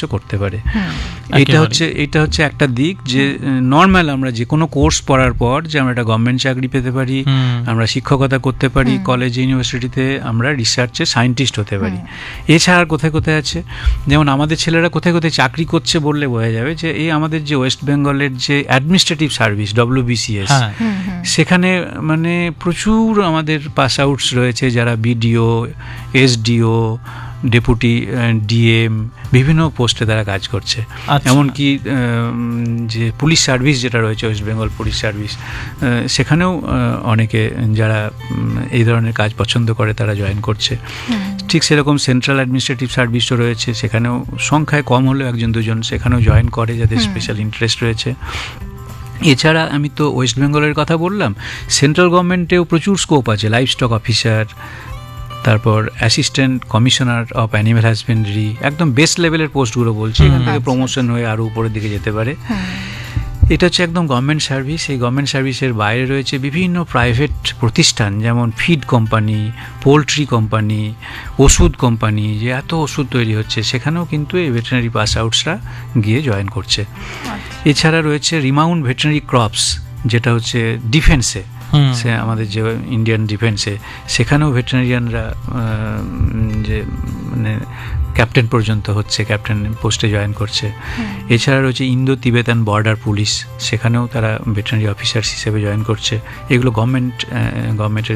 সাদৃশ্য করতে পারে। এটা হচ্ছে একটা দিক, যে নর্মাল আমরা যে কোনো কোর্স পড়ার পর যে আমরা একটা গভর্নমেন্ট চাকরি পেতে পারি, আমরা শিক্ষকতা করতে পারি, কলেজ ইউনিভার্সিটিতে আমরা রিসার্চে সায়েন্টিস্ট হতে পারি। এছাড়া কোথায় কোথায় আছে, যেমন আমাদের ছেলেরা কোথায় কোথায় চাকরি করছে বললে বোঝা যাবে যে এই আমাদের যে ওয়েস্ট বেঙ্গলের যে অ্যাডমিনিস্ট্রেটিভ সার্ভিস WBCS, সেখানে মানে প্রচুর আমাদের পাস আউটস রয়েছে যারা BDO, SDO, ডেপুটি DM বিভিন্ন পোস্টে তারা কাজ করছে। এমনকি যে পুলিশ সার্ভিস যেটা রয়েছে ওয়েস্ট বেঙ্গল পুলিশ সার্ভিস, সেখানেও অনেকে যারা এই ধরনের কাজ পছন্দ করে তারা জয়েন করছে। ঠিক সেরকম সেন্ট্রাল অ্যাডমিনিস্ট্রেটিভ সার্ভিসও রয়েছে, সেখানেও সংখ্যায় কম হলেও 1-2 জন সেখানেও জয়েন করে যাদের স্পেশাল ইন্টারেস্ট রয়েছে। এছাড়া আমি তো ওয়েস্ট বেঙ্গলের কথা বললাম, সেন্ট্রাল গভর্নমেন্টেও প্রচুর স্কোপ আছে, লাইভ স্টক অফিসার, তারপর assistant commissioner of animal husbandry, একদম বেস্ট লেভেলের পোস্টগুলো বলছি, এখান থেকে প্রমোশন হয়ে আরও উপরের দিকে যেতে পারে। এটা হচ্ছে একদম গভর্নমেন্ট সার্ভিস। এই গভর্নমেন্ট সার্ভিসের বাইরে রয়েছে বিভিন্ন প্রাইভেট প্রতিষ্ঠান, যেমন ফিড কোম্পানি, পোলট্রি কোম্পানি, ওষুধ কোম্পানি, যে এত ওষুধ তৈরি হচ্ছে, সেখানেও কিন্তু এই ভেটেরিনারি পাস আউটসরা গিয়ে জয়েন করছে। এছাড়া রয়েছে রিমাউন্ড ভেটেরিনারি ক্রপস, যেটা হচ্ছে ডিফেন্সে, সে আমাদের যে ইন্ডিয়ান ডিফেন্সে, সেখানেও ভেটেরিনারিয়ানরা যে মানে ক্যাপ্টেন পর্যন্ত হচ্ছে, ক্যাপ্টেন পোস্টে জয়েন করছে। এছাড়া রয়েছে ইন্দো তিবেতান বর্ডার পুলিশ, সেখানেও তারা ভেটেরিনারি অফিসার্স হিসেবে জয়েন করছে। এগুলো গভর্নমেন্টের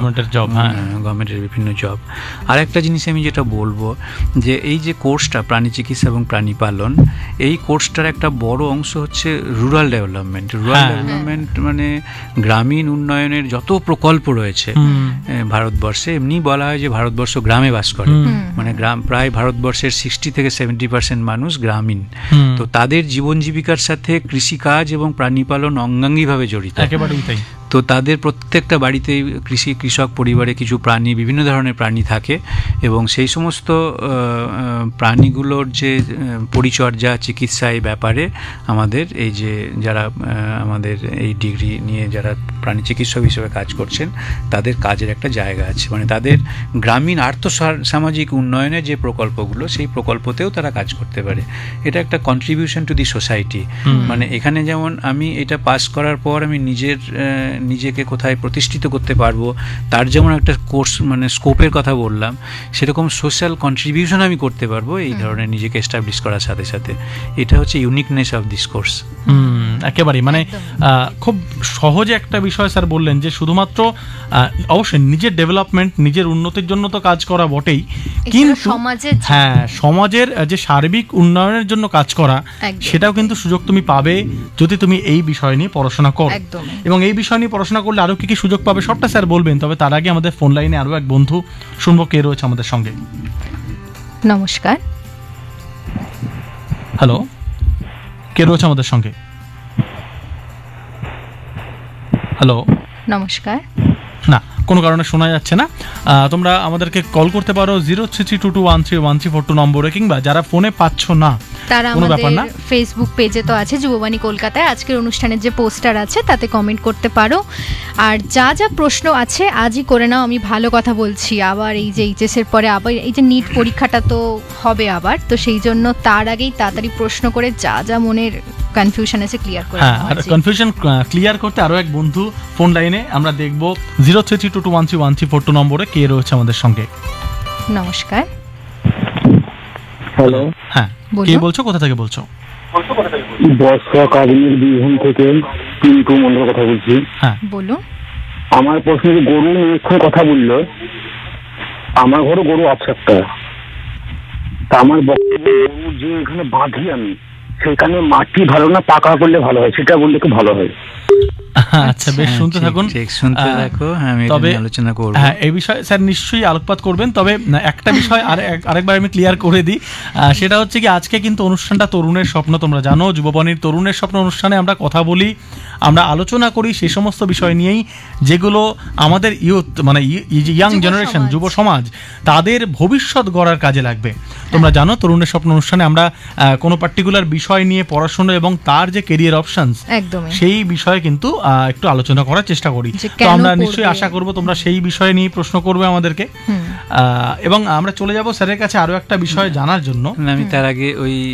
বিভিন্ন জব। আর একটা জিনিস আমি যেটা বলবো, যে এই যে কোর্সটা প্রাণী চিকিৎসা এবং প্রাণী পালন, এই কোর্সটার একটা বড় অংশ হচ্ছে রুরাল ডেভেলপমেন্ট। মানে গ্রামীণ উন্নয়নের যত প্রকল্প রয়েছে ভারতবর্ষে, এমনি বলা হয় যে ভারতবর্ষ গ্রামে বাস করে, মানে প্রায় ভারতবর্ষের 60-70% মানুষ গ্রামীণ। তো তাদের জীবন জীবিকার সাথে কৃষিকাজ এবং প্রাণী পালন অঙ্গাঙ্গিভাবে জড়িত। একেবারেই তাই। তো তাদের প্রত্যেকটা বাড়িতেই কৃষক পরিবারে কিছু প্রাণী, বিভিন্ন ধরনের প্রাণী থাকে, এবং সেই সমস্ত প্রাণীগুলোর যে পরিচর্যা, চিকিৎসা, এই ব্যাপারে আমাদের এই যে যারা আমাদের এই ডিগ্রি নিয়ে যারা প্রাণী চিকিৎসক হিসেবে কাজ করছেন, তাদের কাজের একটা জায়গা আছে। মানে তাদের গ্রামীণ সামাজিক উন্নয়নের যে প্রকল্পগুলো, সেই প্রকল্পতেও তারা কাজ করতে পারে। এটা একটা কন্ট্রিবিউশন টু দি সোসাইটি। মানে এখানে যেমন আমি এটা পাস করার পর আমি নিজেকে কোথায় প্রতিষ্ঠিত করতে পারবো, তার যেমন একটা কোর্স মানে স্কোপের কথা বললাম, সেরকম সোশ্যাল কন্ট্রিবিউশন আমি করতে পারবো এই ধরনের নিজেকে এস্টাবলিশ করার সাথে সাথে। এটা হচ্ছে ইউনিকনেস অফ দিস কোর্স। একেবারেই, মানে খুব সহজে একটা বিষয় স্যার বললেন, যে শুধুমাত্র অবশ্যই নিজের ডেভেলপমেন্ট, নিজের উন্নতির জন্য তো কাজ করা বটেই, কিন্তু সমাজের যে সার্বিক উন্নয়নের জন্য কাজ করা, সেটাও কিন্তু সুযোগ তুমি পাবে যদি তুমি এই বিষয় নিয়ে পড়াশোনা করো। এবং এই বিষয় নিয়ে পড়াশোনা করলে আরো কি কি সুযোগ পাবে সবটা স্যার বলবেন। তবে তার আগে আমাদের ফোন লাইনে আরো এক বন্ধু শুনবো, কে রয়েছে আমাদের সঙ্গে। নমস্কার। হ্যালো, কে রয়েছে আমাদের সঙ্গে? হ্যালো, নমস্কার। না, কোনো কারণে শোনা যাচ্ছে না। তোমরা আমাদেরকে কল করতে পারো 0332213142 নম্বরে, কিংবা যারা ফোনে পাচ্ছ না তারা আমাদের ফেসবুক পেজে তো আছে যুববাণী কলকাতায়, আজকের অনুষ্ঠানের যে পোস্টার আছে তাতে কমেন্ট করতে পারো। আর যা যা প্রশ্ন আছে আজই করে নাও। আমি ভালো কথা বলছি, আবার এই যে এইচএস এর পরে আবার এই যে নিট পরীক্ষাটা তো হবে আবার, তো সেই জন্য তার আগেই তাড়াতাড়ি প্রশ্ন করে যা যা মনের কনফিউশন আছে ক্লিয়ার করে। হ্যাঁ, আর কনফিউশন ক্লিয়ার করতে আরো এক বন্ধু ফোন লাইনে। আমরা দেখব 0332213142 নম্বরে কে রয়েছে আমাদের সঙ্গে। নমস্কার। হ্যালো, হ্যাঁ, কে বলছো, কোথা থেকে বলছো? বর্ষা কাবিনের বীরভূম থেকে পিন্টু মন্ডল কথা বলছি। হ্যাঁ, বলুন। আমার প্রশ্ন, যে গরু নিরীক্ষণ কথা বললো, আমার ঘরে গরু আছে একটা, তা আমার বক্তব্য গরু যে এখানে বাঁধি আমি, সেখানে মাটি ভালো না পাকা করলে ভালো হয়, সেটা বললে খুব ভালো হয়। আচ্ছা, বেশ, শুনতে থাকুন। তবে আলোচনা করব, হ্যাঁ, এই বিষয়ে স্যার নিশ্চয়ই আলোকপাত করবেন। তবে একটা বিষয় আরেকবার আমি ক্লিয়ার করে দিই, সেটা হচ্ছে কি, আজকে কিন্তু অনুষ্ঠানটা তরুণের স্বপ্ন। তোমরা জানো, যুববাণীর তরুণের স্বপ্ন অনুষ্ঠানে আমরা কথা বলি, আমরা আলোচনা করি সেই সমস্ত বিষয় নিয়েই যেগুলো আমাদের ইয়ুথ, মানে ইয়াং জেনারেশন, যুব সমাজ, তাদের ভবিষ্যৎ গড়ার কাজে লাগবে। তোমরা জানো, তরুণের স্বপ্ন অনুষ্ঠানে আমরা কোনো পার্টিকুলার বিষয় নিয়ে পড়াশোনা এবং তার যে কেরিয়ার অপশনস, সেই বিষয়ে কিন্তু একটু আলোচনা করার চেষ্টা করি। তো আমরা নিশ্চয়ই আশা করব তোমরা সেই বিষয় নিয়ে প্রশ্ন করবে আমাদেরকে। এবং আমরা চলে যাব স্যারের কাছে আরো একটা বিষয় জানার জন্য। আমি তার আগে ওই